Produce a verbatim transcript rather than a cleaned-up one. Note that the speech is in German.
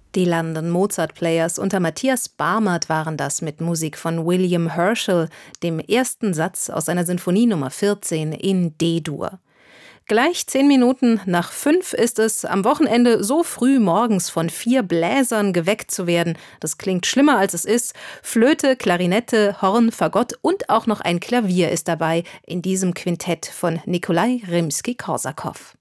Die London Mozart Players unter Matthias Barmert waren das mit Musik von William Herschel, dem ersten Satz aus seiner Sinfonie Nummer vierzehn in D-Dur. Gleich zehn Minuten nach fünf ist es, am Wochenende so früh morgens von vier Bläsern geweckt zu werden. Das klingt schlimmer, als es ist. Flöte, Klarinette, Horn, Fagott und auch noch ein Klavier ist dabei in diesem Quintett von Nikolai Rimski-Korsakow.